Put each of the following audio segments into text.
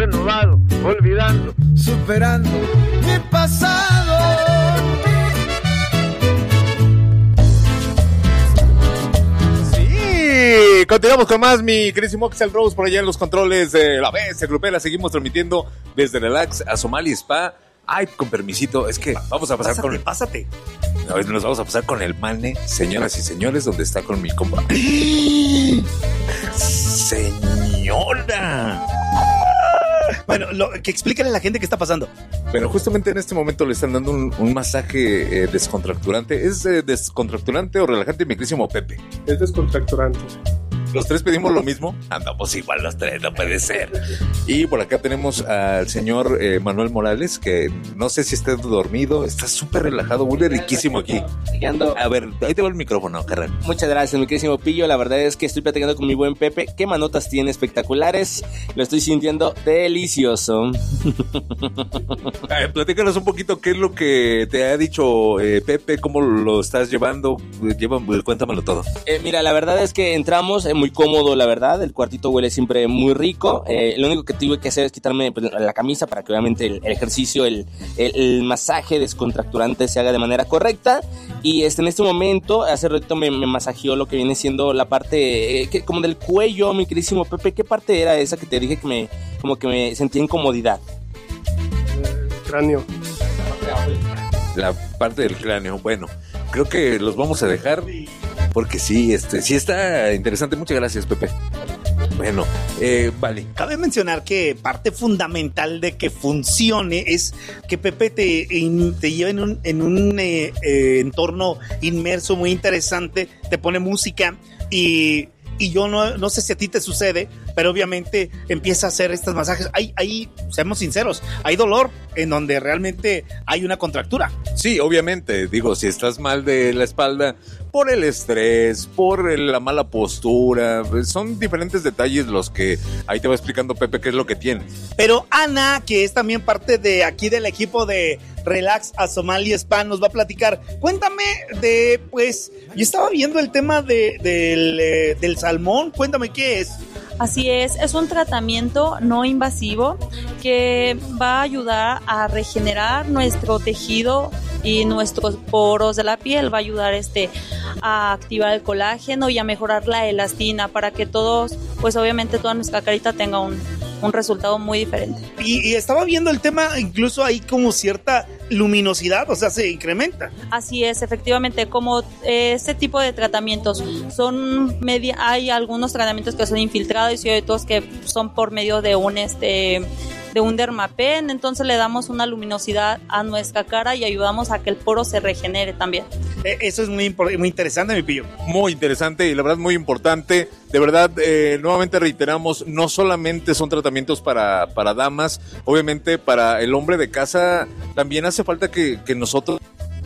renovado, olvidando, superando mi pasado. Sí, continuamos con más, mi queridísimo Axel Rose por allá en los controles de la BS Grupera. Seguimos transmitiendo desde Relax a Somalia Spa. Ay, con permisito, es que vamos a pasar Pásate. A ver, nos vamos a pasar con el Mane, señoras y señores, donde está con mi compa. Señora. Bueno, que explíquenle a la gente qué está pasando. Bueno, justamente en este momento le están dando un masaje descontracturante. ¿Es descontracturante o relajante, mi queridísimo Pepe? Es descontracturante. Los tres pedimos lo mismo. Andamos igual los tres, no puede ser. Y por acá tenemos al señor Manuel Morales, que no sé si está dormido, está súper relajado, huele riquísimo aquí. A ver, ahí te va el micrófono, carnal. Muchas gracias, mi queridísimo Pillo. La verdad es que estoy platicando con mi buen Pepe. Qué manotas tiene espectaculares. Lo estoy sintiendo delicioso. Platícanos un poquito qué es lo que te ha dicho Pepe, cómo lo estás llevando. Cuéntamelo todo. Mira, la verdad es que entramos muy cómodo, la verdad. El cuartito huele siempre muy rico. Lo único que tuve que hacer es quitarme la camisa para que obviamente el ejercicio, el masaje descontracturante se haga de manera correcta. Y en este momento, hace ratito me masajeó lo que viene siendo la parte como del cuello, mi queridísimo Pepe. ¿Qué parte era esa que te dije que me sentía incomodidad? El cráneo. La parte del cráneo. Bueno, creo que los vamos a dejar porque sí está interesante. Muchas gracias, Pepe. Bueno, vale. Cabe mencionar que parte fundamental de que funcione es que Pepe te lleva en un entorno inmerso muy interesante, te pone música y yo no sé si a ti te sucede, pero obviamente empieza a hacer estos masajes. Hay, seamos sinceros, hay dolor en donde realmente hay una contractura. Sí, obviamente, digo, si estás mal de la espalda por el estrés, por la mala postura, son diferentes detalles los que ahí te va explicando Pepe qué es lo que tienes. Pero Ana, que es también parte de aquí del equipo de Relax a Somalia Spa, nos va a platicar. Cuéntame yo estaba viendo el tema del salmón, cuéntame qué es. Así es un tratamiento no invasivo que va a ayudar a regenerar nuestro tejido y nuestros poros de la piel, va a ayudar a activar el colágeno y a mejorar la elastina para que todos, pues obviamente toda nuestra carita tenga un resultado muy diferente. Y estaba viendo el tema, incluso hay como cierta luminosidad, o sea, se incrementa. Así es, efectivamente, como este tipo de tratamientos hay algunos tratamientos que son infiltrados y otros que son por medio de un dermapen, entonces le damos una luminosidad a nuestra cara y ayudamos a que el poro se regenere también. Eso es muy interesante, mi Pillo. Muy interesante y la verdad muy importante. De verdad, nuevamente reiteramos, no solamente son tratamientos para damas, obviamente para el hombre de casa también hace falta que nosotros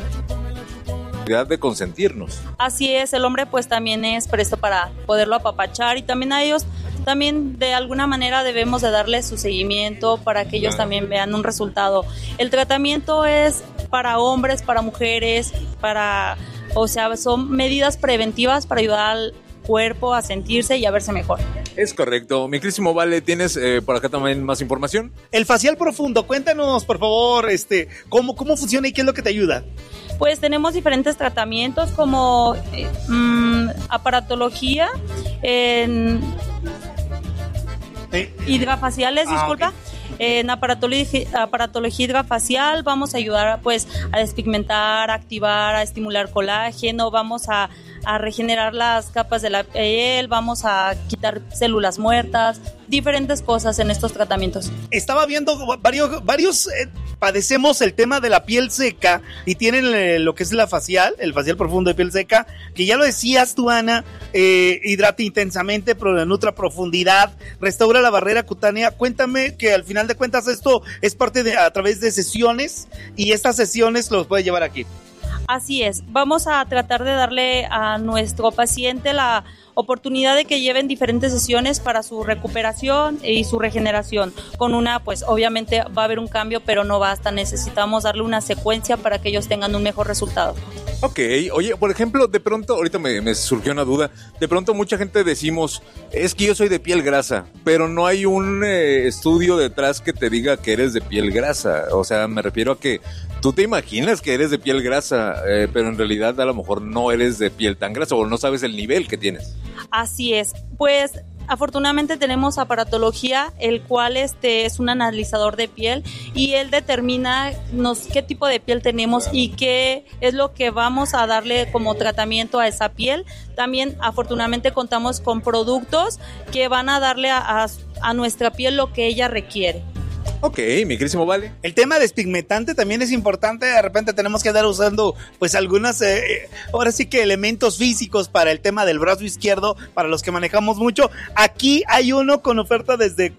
de consentirnos. Así es, el hombre pues también es presto para poderlo apapachar y también a ellos también de alguna manera debemos de darles su seguimiento para que ellos también vean un resultado. El tratamiento es para hombres, para mujeres, son medidas preventivas para ayudar al cuerpo a sentirse y a verse mejor. Es correcto. Mi queridísimo Vale, ¿tienes por acá también más información? El facial profundo, cuéntanos por favor, cómo funciona y qué es lo que te ayuda. Pues tenemos diferentes tratamientos como aparatología, hidrafaciales, disculpa. Okay. En aparatología hidrafacial vamos a ayudar pues a despigmentar, a activar, a estimular colágeno, vamos a regenerar las capas de la piel, vamos a quitar células muertas, diferentes cosas en estos tratamientos. Estaba viendo varios padecemos el tema de la piel seca y tienen lo que es el facial profundo de piel seca, que ya lo decías tú, Ana, hidrata intensamente, nutre a profundidad, restaura la barrera cutánea. Cuéntame que al final de cuentas esto es parte a través de sesiones y estas sesiones los puede llevar aquí. Así es, vamos a tratar de darle a nuestro paciente la oportunidad de que lleven diferentes sesiones para su recuperación y su regeneración. Con una, pues obviamente va a haber un cambio, pero no basta, necesitamos darle una secuencia para que ellos tengan un mejor resultado. Ok, oye, por ejemplo, de pronto, ahorita me surgió una duda, de pronto mucha gente decimos, es que yo soy de piel grasa, pero no hay un estudio detrás que te diga que eres de piel grasa, o sea, me refiero a que tú te imaginas que eres de piel grasa, pero en realidad a lo mejor no eres de piel tan grasa o no sabes el nivel que tienes. Así es, pues afortunadamente tenemos aparatología, el cual es un analizador de piel y él determina qué tipo de piel tenemos y qué es lo que vamos a darle como tratamiento a esa piel. También afortunadamente contamos con productos que van a darle a nuestra piel lo que ella requiere. Ok, mi querísimo Vale. El tema despigmentante también es importante. De repente tenemos que andar usando pues algunas, ahora sí que elementos físicos para el tema del brazo izquierdo, para los que manejamos mucho. Aquí hay uno con oferta desde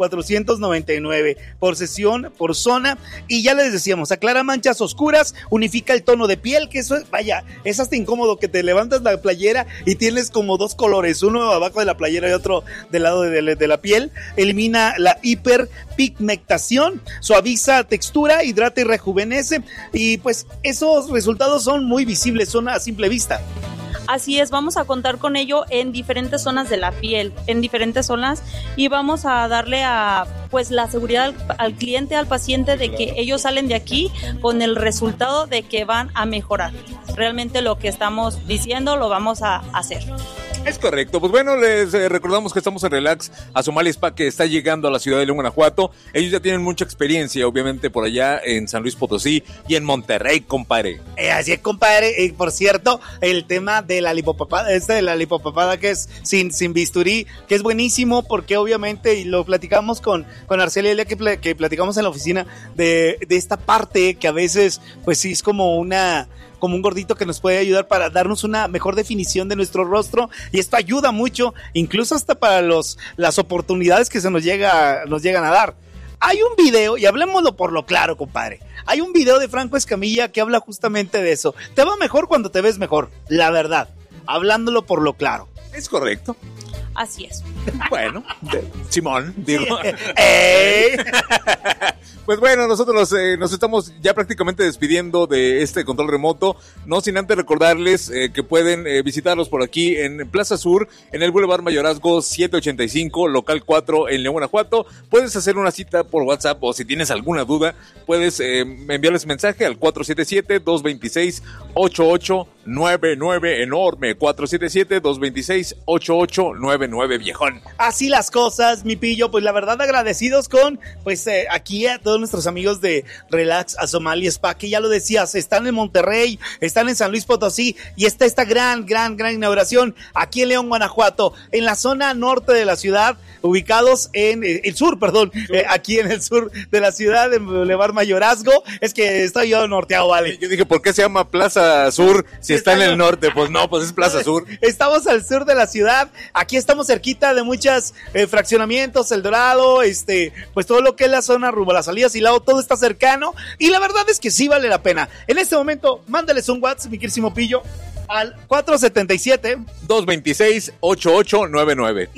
$499 por sesión, por zona. Y ya les decíamos, aclara manchas oscuras, unifica el tono de piel, que eso es, vaya, es hasta incómodo que te levantas la playera y tienes como dos colores, uno abajo de la playera y otro del lado de la piel. Elimina la hiperpigmentación, suaviza textura, hidrata y rejuvenece, y pues esos resultados son muy visibles, son a simple vista. Así es, vamos a contar con ello en diferentes zonas de la piel, en diferentes zonas, y vamos a darle pues la seguridad al cliente, al paciente, de que ellos salen de aquí con el resultado de que van a mejorar. Realmente lo que estamos diciendo lo vamos a hacer. Es correcto. Pues bueno, les recordamos que estamos en Relax Asomalia Spa, que está llegando a la ciudad de León, Guanajuato. Ellos ya tienen mucha experiencia, obviamente, por allá en San Luis Potosí y en Monterrey, compadre. Así es, compadre. Por cierto, el tema de la lipopapada, que es sin bisturí, que es buenísimo, porque obviamente, y lo platicamos con Arcelia el día que platicamos en la oficina, de esta parte que a veces, pues sí, es como un gordito que nos puede ayudar para darnos una mejor definición de nuestro rostro, y esto ayuda mucho, incluso hasta para las oportunidades que nos llegan a dar. Hay un video, y hablemoslo por lo claro, compadre. Hay un video de Franco Escamilla que habla justamente de eso. Te va mejor cuando te ves mejor, la verdad, hablándolo por lo claro. Es correcto. Así es. Bueno, Simón, digo. Pues bueno, nosotros nos estamos ya prácticamente despidiendo de este control remoto, no sin antes recordarles que pueden visitarlos por aquí en Plaza Sur, en el Boulevard Mayorazgo 785, local 4 en León, Guanajuato. Puedes hacer una cita por WhatsApp, o si tienes alguna duda, puedes enviarles mensaje al 477-226-8899, enorme, 477-226-8899, viejón. Así las cosas, mi pillo, pues la verdad agradecidos con, pues aquí a todos nuestros amigos de Relax Asomalia Spa, que ya lo decías, están en Monterrey, están en San Luis Potosí, y está esta gran inauguración aquí en León, Guanajuato, en la zona norte de la ciudad, ubicados en el sur, aquí en el sur de la ciudad, en Boulevard Mayorazgo. Es que estoy yo norteado, vale. Yo dije, ¿por qué se llama Plaza Sur si está en el norte? Pues no, pues es Plaza Sur. Estamos al sur de la ciudad, aquí estamos cerquita de muchas fraccionamientos, El Dorado, pues todo lo que es la zona rumbo a la salida Silao, todo está cercano, y la verdad es que sí vale la pena. En este momento, mándales un WhatsApp, mi querísimo pillo, al 477-226-8899.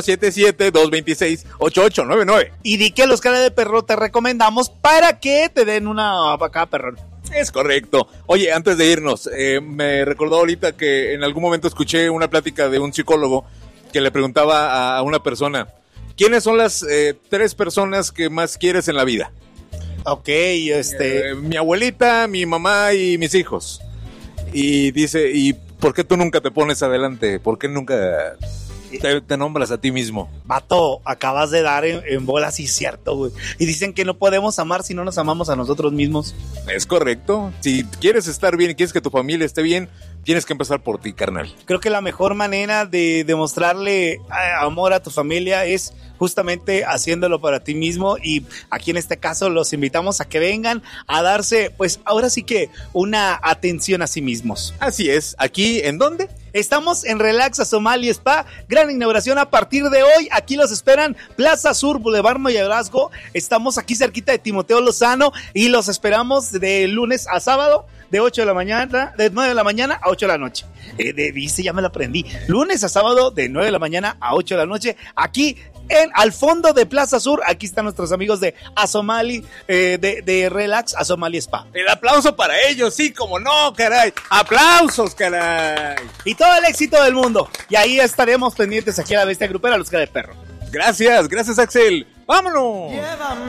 477-226-8899. Y di que los cara de perro te recomendamos para que te den una acá, perrón. Es correcto. Oye, antes de irnos, me recordó ahorita que en algún momento escuché una plática de un psicólogo que le preguntaba a una persona: ¿quiénes son las 3 personas que más quieres en la vida? Ok, mi abuelita, mi mamá y mis hijos. Y dice, ¿y por qué tú nunca te pones adelante? ¿Por qué nunca te nombras a ti mismo? Vato, acabas de dar en bola, sí, cierto, güey. Y dicen que no podemos amar si no nos amamos a nosotros mismos. Es correcto. Si quieres estar bien y quieres que tu familia esté bien, tienes que empezar por ti, carnal. Creo que la mejor manera de demostrarle amor a tu familia es justamente haciéndolo para ti mismo, y aquí en este caso los invitamos a que vengan a darse, pues ahora sí que una atención a sí mismos. Así es. ¿Aquí en dónde? Estamos en Relax Asomali Spa, gran inauguración a partir de hoy. Aquí los esperan, Plaza Sur, Boulevard Mayorazgo. Estamos aquí cerquita de Timoteo Lozano y los esperamos de lunes a sábado, de 8 de la mañana, de 9 de la mañana a 8 de la noche. Dice, ya me lo aprendí. Lunes a sábado, de 9 de la mañana a 8 de la noche, aquí al fondo de Plaza Sur. Aquí están nuestros amigos de Asomali, de Relax Asomali Spa. El aplauso para ellos, sí, como no, caray. Aplausos, caray. Y todo el éxito del mundo. Y ahí estaremos pendientes aquí a la Bestia Grupera, los Cara de Perro. Gracias, Axel. ¡Vámonos!